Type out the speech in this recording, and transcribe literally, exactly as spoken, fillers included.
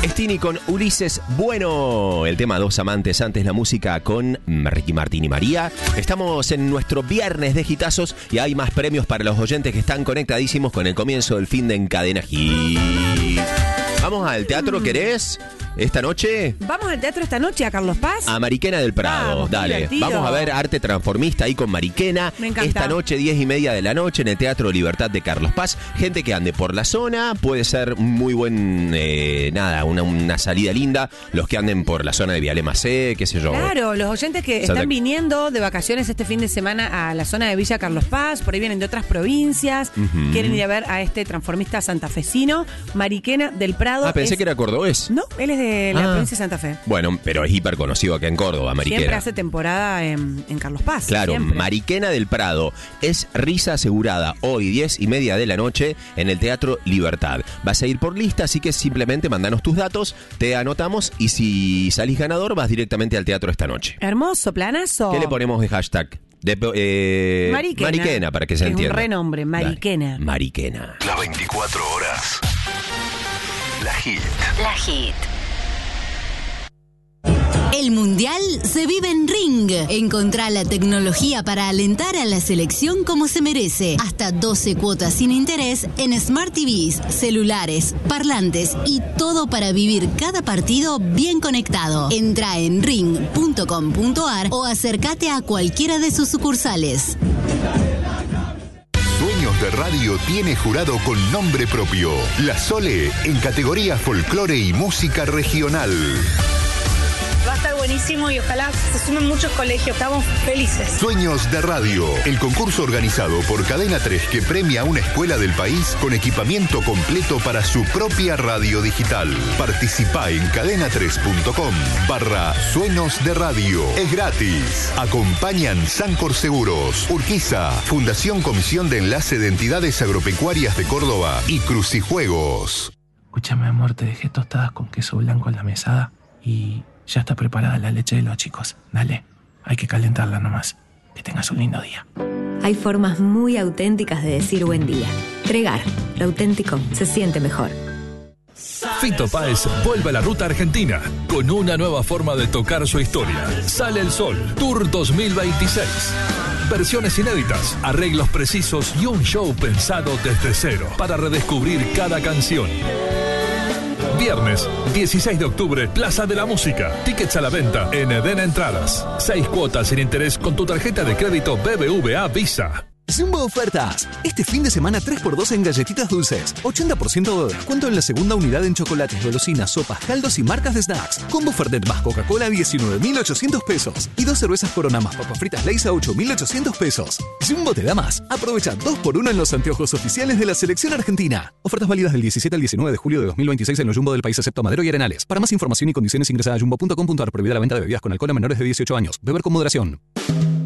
Stini con Ulises Bueno. El tema Dos Amantes, antes la música con Ricky Martín y María. Estamos en nuestro viernes de hitazos y hay más premios para los oyentes que están conectadísimos con el comienzo del fin de Encadena Hit. Vamos al teatro, ¿querés? Esta noche. Vamos al teatro esta noche a Carlos Paz. A Mariquena del Prado, Vamos, dale. divertido. Vamos a ver arte transformista ahí con Mariquena. Me encanta. Esta noche, diez y media de la noche, en el Teatro Libertad de Carlos Paz. Gente que ande por la zona, puede ser muy buen, eh, nada, una, una salida linda. Los que anden por la zona de Vialema C, qué sé yo. Claro, los oyentes que Santa... están viniendo de vacaciones este fin de semana a la zona de Villa Carlos Paz, por ahí vienen de otras provincias, uh-huh. quieren ir a ver a este transformista santafesino, Mariquena del Prado. Ah, pensé es... que era cordobés. No, él es de la ah. provincia de Santa Fe. Bueno, pero es hiper conocido acá en Córdoba, Mariquena. Siempre hace temporada en, en Carlos Paz. Claro, siempre. Mariquena del Prado. Es risa asegurada hoy, diez y media de la noche, en el Teatro Libertad. Vas a ir por lista, así que simplemente mandanos tus datos, te anotamos y si salís ganador vas directamente al teatro esta noche. Hermoso, planazo. ¿Qué le ponemos de hashtag? De, eh, Mariquena. Mariquena, para que se es entienda. Un renombre, Mariquena. Dale. Mariquena. Las veinticuatro horas. La Hit. La Hit. El Mundial se vive en Ring. Encontrá la tecnología para alentar a la selección como se merece. Hasta doce cuotas sin interés en Smart T Vs, celulares, parlantes y todo para vivir cada partido bien conectado. Entrá en ring punto com punto a r o acércate a cualquiera de sus sucursales. Sueños de Radio tiene jurado con nombre propio. La Sole en categoría folclore y música regional. Va a estar buenísimo y ojalá se sumen muchos colegios. Estamos felices. Sueños de Radio, el concurso organizado por Cadena tres que premia a una escuela del país con equipamiento completo para su propia radio digital. Participá en cadena tres punto com barra Sueños de Radio. Es gratis. Acompañan Sancor Seguros, Urquiza, Fundación Comisión de Enlace de Entidades Agropecuarias de Córdoba y Crucijuegos. Escúchame, amor, te dejé tostadas con queso blanco en la mesada y... ya está preparada la leche de los chicos. Dale, hay que calentarla nomás. Que tengas un lindo día. Hay formas muy auténticas de decir buen día. Tregar, lo auténtico se siente mejor. Fito Páez vuelve a la ruta argentina con una nueva forma de tocar su historia. Sale el Sol, Tour dos mil veintiséis. Versiones inéditas, arreglos precisos y un show pensado desde cero para redescubrir cada canción. Viernes, dieciséis de octubre, Plaza de la Música. Tickets a la venta en Eden Entradas. Seis cuotas sin interés con tu tarjeta de crédito B B V A Visa. Zumba Ofertas. Este fin de semana tres por dos en galletitas dulces. ochenta por ciento de descuento en la segunda unidad en chocolates, golosinas, sopas, caldos y marcas de snacks. Combo Fernet más Coca-Cola a diecinueve mil ochocientos pesos. Y dos cervezas Corona más papas fritas Lay's a ocho mil ochocientos pesos. Zumba te da más. Aprovecha dos por uno en los anteojos oficiales de la selección argentina. Ofertas válidas del diecisiete al diecinueve de julio de dos mil veintiséis en los Jumbo del país excepto Madero y Arenales. Para más información y condiciones ingresa a jumbo punto com punto a r. Prohibida la venta de bebidas con alcohol a menores de dieciocho años. Beber con moderación.